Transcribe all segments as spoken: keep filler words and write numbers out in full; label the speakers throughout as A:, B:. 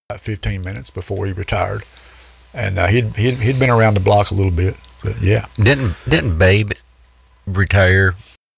A: about fifteen minutes before he retired, and uh, he'd, he'd he'd been around the block a little bit, but yeah.
B: Didn't didn't Babe retire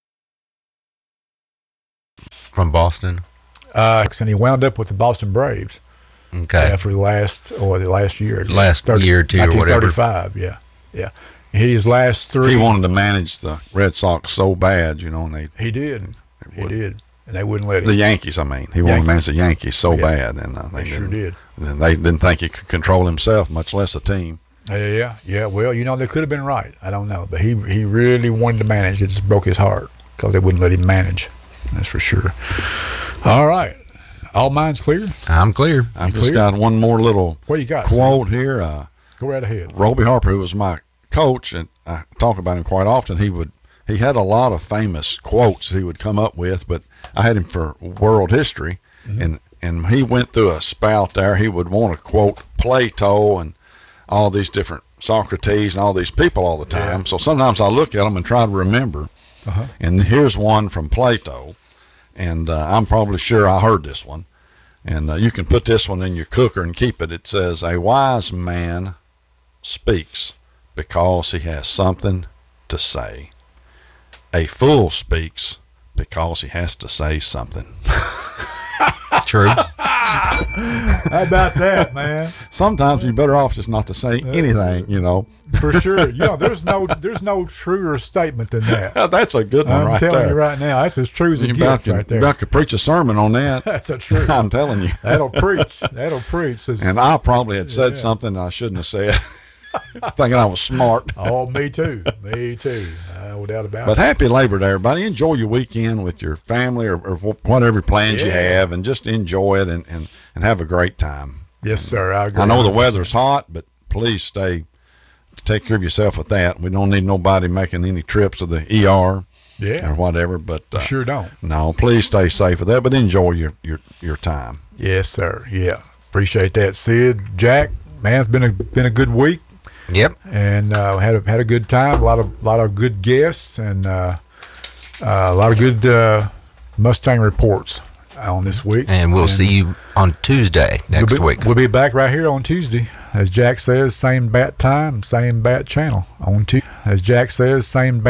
B: from Boston?
A: Uh, and he wound up with the Boston Braves.
B: Okay.
A: Uh, for the last or the last year,
B: last
A: thirty,
B: year or two, or whatever.
A: nineteen thirty-five. Yeah, yeah. He hit his last three.
C: He wanted to manage the Red Sox so bad, you know, and they.
A: He did. He did, and they wouldn't let him.
C: The Yankees, I mean, he wanted to manage the Yankees so
A: yeah.
C: bad, and uh, they
A: He sure did.
C: And they didn't think he could control himself, much less a team.
A: Uh, yeah, yeah. Well, you know, they could have been right. I don't know, but he he really wanted to manage. It just broke his heart because they wouldn't let him manage. That's for sure. All right. All minds clear?
B: I'm clear.
C: I've
A: You
C: just
A: clear?
C: got one more little
A: What you got,
C: quote here. Uh,
A: Go right ahead.
C: Roby Harper, who was my coach, and I talk about him quite often, he would he had a lot of famous quotes he would come up with, but I had him for world history, mm-hmm. and, and he went through a spout there. He would want to quote Plato and all these different Socrates and all these people all the time. Yeah. So sometimes I look at them and try to remember. Uh-huh. And here's one from Plato. And uh, I'm probably sure I heard this one. And uh, you can put this one in your cooker and keep it. It says, a wise man speaks because he has something to say. A fool speaks because he has to say something.
B: True.
A: How about that, man?
C: Sometimes you're better off just not to say anything, you know.
A: For sure. You know, there's no there's no truer statement than that.
C: That's a good one
A: I'm
C: right
A: telling
C: there.
A: you right now, that's as true as it
C: You
A: gets
C: about
A: right
C: to,
A: there.
C: you about to preach a sermon on that.
A: That's a truth.
C: I'm telling you.
A: That'll preach. That'll preach. It's,
C: And I probably had said
A: Yeah.
C: something I shouldn't have said, thinking I was smart.
A: Oh, me too. Me too. No doubt about
C: But
A: it.
C: happy Labor Day, everybody. Enjoy your weekend with your family or, or whatever plans you
A: Yeah.
C: have, and just enjoy it and, and, and have a great time.
A: Yes, sir. I agree.
C: I know the
A: one hundred percent.
C: weather's hot, but please stay, take care of yourself with that. We don't need nobody making any trips to the E R
A: Yeah.
C: or whatever. But uh,
A: Sure don't.
C: no, please stay safe with that, but enjoy your, your, your time.
A: Yes, sir. Yeah. Appreciate that, Sid. Jack, man, it's been a been a good week.
B: Yep.
A: And uh, had a had a good time. A lot of lot of good guests and uh, uh, a lot of good uh, Mustang reports on this week.
B: And we'll see you on Tuesday next
A: we'll be,
B: week.
A: We'll be back right here on Tuesday, as Jack says. Same bat time, same bat channel on Tuesday. As Jack says, same bat.